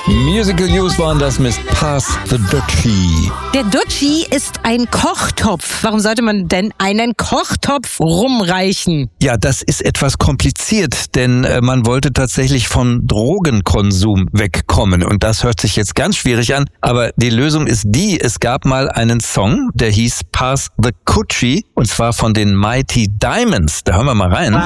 Musical News waren das mit Pass the Dutchie. Der Dutchie ist ein Kochtopf. Warum sollte man denn einen Kochtopf rumreichen? Ja, das ist etwas kompliziert, denn man wollte tatsächlich vom Drogenkonsum wegkommen. Und das hört sich jetzt ganz schwierig an, aber die Lösung ist es gab mal einen Song, der hieß Pass the Coochie, und zwar von den Mighty Diamonds. Da hören wir mal rein.